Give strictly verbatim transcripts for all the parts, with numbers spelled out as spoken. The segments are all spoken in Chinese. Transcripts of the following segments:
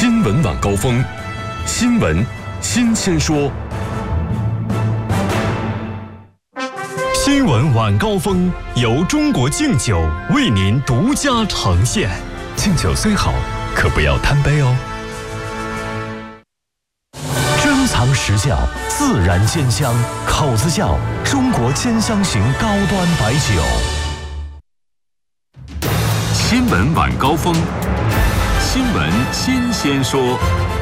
新闻晚高峰，新闻新鲜说。新闻晚高峰由中国敬酒为您独家呈现。敬酒虽好，可不要贪杯哦。珍藏实窖，自然煎香，口子窖中国煎香型高端白酒。新闻晚高峰，新闻新鲜说。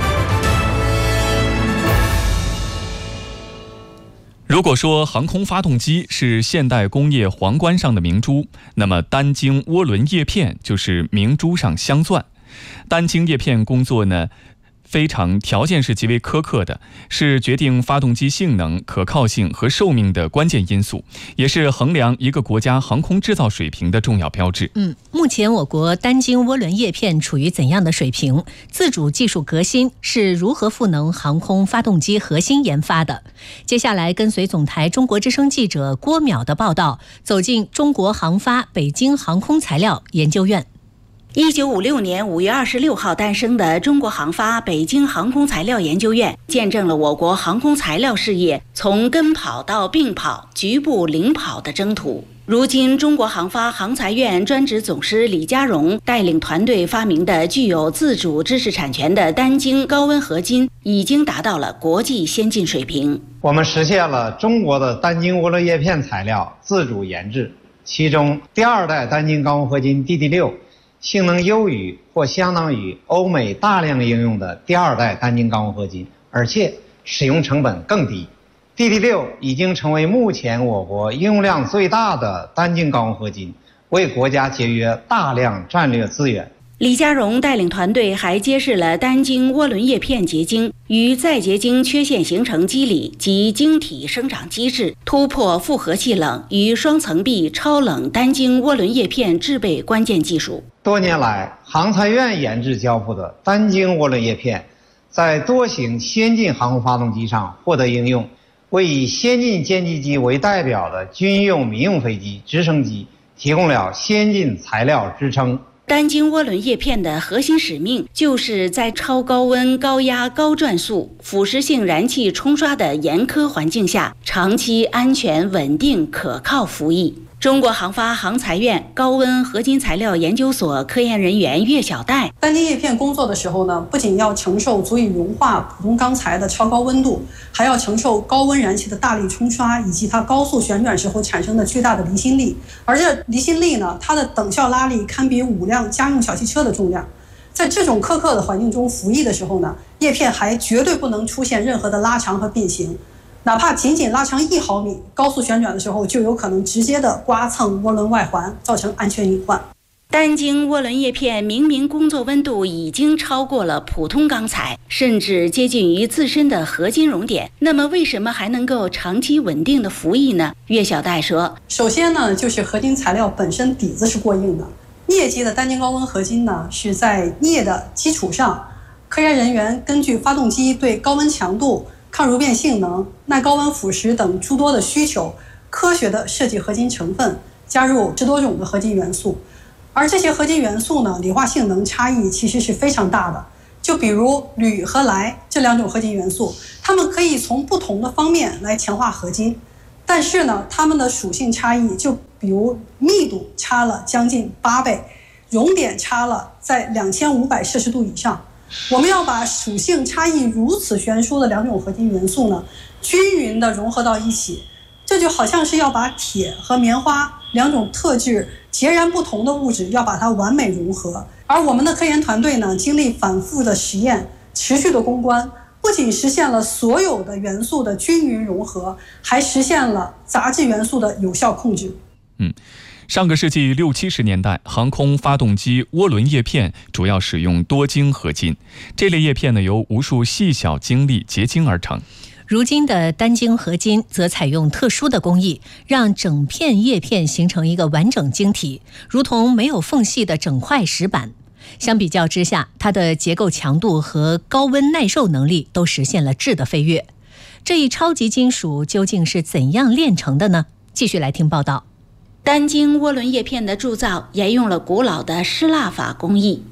如果说航空发动机是现代工业皇冠上的明珠，那么单晶涡轮叶片就是明珠上镶钻。单晶叶片工作呢，非常条件是极为苛刻的，是决定发动机性能、可靠性和寿命的关键因素，也是衡量一个国家航空制造水平的重要标志。 嗯，目前我国单晶涡轮叶片处于怎样的水平？自主技术革新是如何赋能航空发动机核心研发的？接下来跟随总台中国之声记者郭淼的报道，走进中国航发北京航空材料研究院。 一九五六年五月二十六号诞生的中国航发北京航空材料研究院，见证了我国航空材料事业从跟跑到并跑、局部领跑的征途。如今，中国航发航材院专职总师李家荣带领团队发明的具有自主知识产权的单晶高温合金，已经达到了国际先进水平。 我们实现了中国的单晶涡轮叶片材料自主研制，其中第二代单晶高温合金 D D 六。性能优于或相当于欧美大量应用的第二代单晶高温合金，而且使用成本更低。D D 六 已经成为目前我国应用量最大的单晶高温合金，为国家节约大量战略资源。 李家荣带领团队还揭示了单晶涡轮叶片结晶与再结晶缺陷形成机理及晶体生长机制，突破复合气冷与双层壁超冷单晶涡轮叶片制备关键技术。 多年来，航材院研制交付的单晶涡轮叶片，在多型先进航空发动机上获得应用，为以先进歼击机为代表的军用、民用飞机、直升机提供了先进材料支撑。 单晶涡轮叶片的核心使命，就是在超高温、高压、高转速、腐蚀性燃气冲刷的严苛环境下，长期安全、稳定、可靠服役。中国航发航材院高温合金材料研究所科研人员岳小戴， 单晶叶片工作的时候呢，不仅要承受足以融化普通钢材的超高温度，还要承受高温燃气的大力冲刷，以及它高速旋转时候产生的巨大的离心力。而这离心力呢，它的等效拉力堪比五辆家用小汽车的重量。在这种苛刻的环境中服役的时候呢，叶片还绝对不能出现任何的拉长和变形。哪怕仅仅拉长一毫米，高速旋转的时候就有可能直接的刮蹭涡轮外环，造成安全隐患。 单晶涡轮叶片明明工作温度已经超过了普通钢材，甚至接近于自身的合金熔点，那么为什么还能够长期稳定的服役呢？岳小戴说， 首先呢，就是合金材料本身底子是过硬的。镍基的单晶高温合金呢，是在镍的基础上，科研人员根据发动机对高温强度、抗熔变性能、耐高温腐蚀等诸多的需求，科学的设计合金成分，加入十多种的合金元素。而这些合金元素呢，理化性能差异其实是非常大的。就比如铝和氖这两种合金元素，它们可以从不同的方面来强化合金，但是呢，它们的属性差异，就比如密度差了将近八倍，熔点差了在两千五百摄氏度以上。我们要把属性差异如此悬殊的两种合金元素呢，均匀地融合到一起，这就好像是要把铁和棉花两种特质截然不同的物质，要把它完美融合。而我们的科研团队呢，经历反复的实验，持续的攻关，不仅实现了所有的元素的均匀融合，还实现了杂质元素的有效控制。 嗯。上个世纪六七十年代，航空发动机涡轮叶片主要使用多晶合金，这类叶片呢由无数细小晶粒结晶而成。 如今的单晶合金则采用特殊的工艺，让整片叶片形成一个完整晶体，如同没有缝隙的整块石板。相比较之下，它的结构强度和高温耐受能力都实现了质的飞跃。这一超级金属究竟是怎样炼成的呢？继续来听报道。 单晶涡轮叶片的铸造沿用了古老的失蜡法工艺，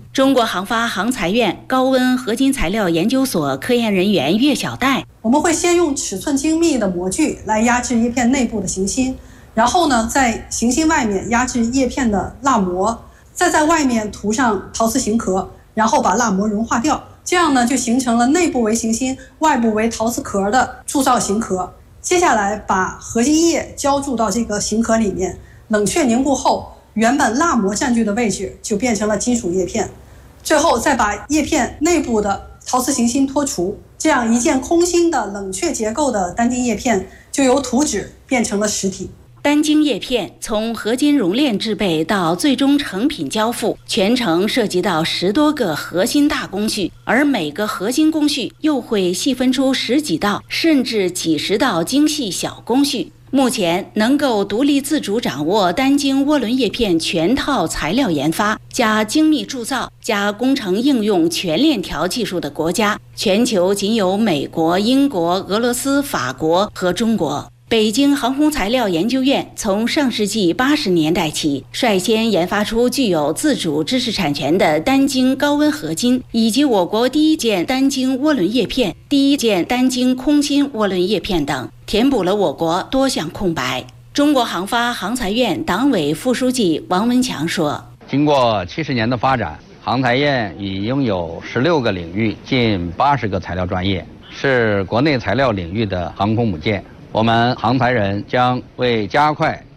中国航发航材院高温合金材料研究所科研人员岳小戴， 我们会先用尺寸精密的模具来压制叶片内部的行芯，然后呢，在行芯外面压制叶片的蜡膜，再在外面涂上陶瓷型壳，然后把蜡膜融化掉，这样呢就形成了内部为行芯、外部为陶瓷壳的铸造型壳。接下来把合金液浇注到这个型壳里面，冷却凝固后，原本蜡膜占据的位置就变成了金属叶片。最后再把叶片内部的陶瓷行芯脱除，这样一件空心的冷却结构的单晶叶片就由图纸变成了实体。 单晶叶片从合金熔炼制备到最终成品交付，全程涉及到十多个核心大工序，而每个核心工序又会细分出十几道甚至几十道精细小工序。目前能够独立自主掌握单晶涡轮叶片全套材料研发加精密铸造加工程应用全链条技术的国家，全球仅有美国、英国、俄罗斯、法国和中国。北京航空材料研究院从上世纪八十年代起，率先研发出具有自主知识产权的单晶高温合金，以及我国第一件单晶涡轮叶片、第一件单晶空心涡轮叶片等，填补了我国多项空白。中国航发航材院党委副书记王文强说：“ 经过七十年的发展，航材院已拥有十六个领域、近八十个材料专业，是国内材料领域的航空母舰。我们航材人将为加快